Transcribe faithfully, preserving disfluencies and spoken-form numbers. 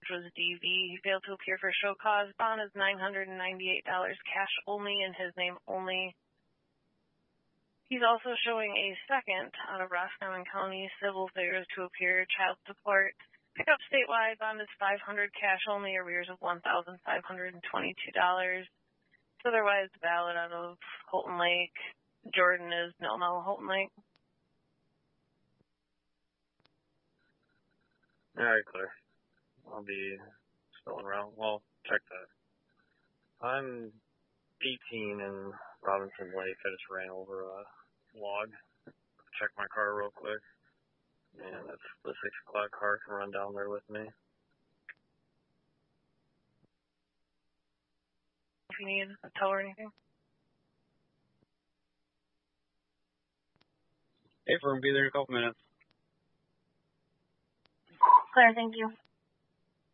which was D V. He failed to appear for show cause. Bond is nine hundred ninety-eight dollars cash only in his name only. He's also showing a second out of Roscommon County Civil Affairs to appear, child support. Pick up statewide, bond is five hundred dollars cash only, arrears of one thousand five hundred twenty-two dollars. Otherwise, valid out of Holton Lake. Jordan is no no Holton Lake. All right, Claire. I'll be spilling around. Well, check that. I'm eighteen in Robinson Lake. I just ran over a log. Check my car real quick. And if the six o'clock car can run down there with me. If you need a tow or anything. Hey, we're going to be there in a couple minutes. Claire, thank you.